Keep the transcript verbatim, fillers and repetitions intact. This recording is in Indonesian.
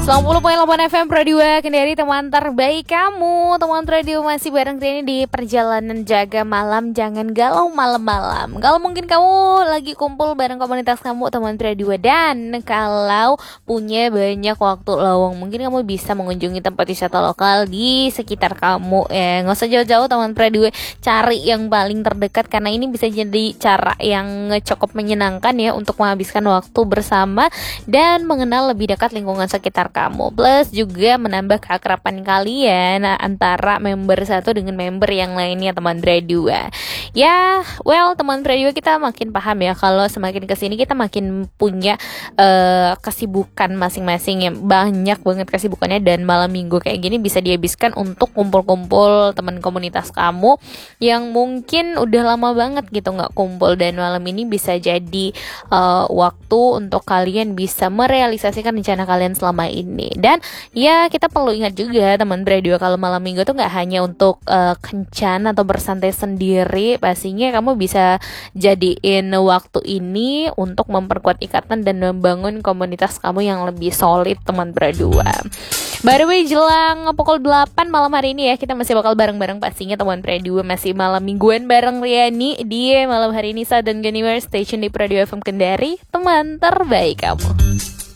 sembilan puluh koma delapan F M Pro dua Kendari, teman terbaik kamu. Teman radio masih bareng Rini di perjalanan jaga malam. Jangan galau malam-malam. Kalau mungkin kamu lagi kumpul bareng komunitas kamu, teman radio, dan kalau punya banyak waktu lowong, mungkin kamu bisa mengunjungi tempat wisata lokal di sekitar kamu. Ya, nggak usah jauh-jauh teman radio, cari yang paling terdekat, karena ini bisa jadi cara yang cukup menyenangkan ya untuk menghabiskan waktu bersama dan mengenal lebih dekat lingkungan sekitar kamu, plus juga menambah keakraban kalian antara member satu dengan member yang lainnya, teman radio. Ya, well teman radio, kita makin paham ya kalau semakin kesini kita makin punya uh, kesibukan masing-masing ya, banyak banget kesibukannya, dan malam minggu kayak gini bisa dihabiskan untuk kumpul-kumpul teman komunitas kamu yang mungkin udah lama banget gitu nggak kumpul, dan malam ini bisa jadi uh, waktu untuk kalian bisa merealisasikan rencana kalian selama ini. Dan ya kita perlu ingat juga teman radio, kalau malam minggu tuh nggak hanya untuk uh, kencan atau bersantai sendiri, pastinya kamu bisa jadiin waktu ini untuk memperkuat ikatan dan membangun komunitas kamu yang lebih solid, teman berdua. By the way, jelang pukul delapan malam hari ini ya, kita masih bakal bareng-bareng pastinya teman radio, masih malam mingguan bareng Riani di malam hari ini Southern Universe Station di Radio F M Kendari, teman terbaik kamu.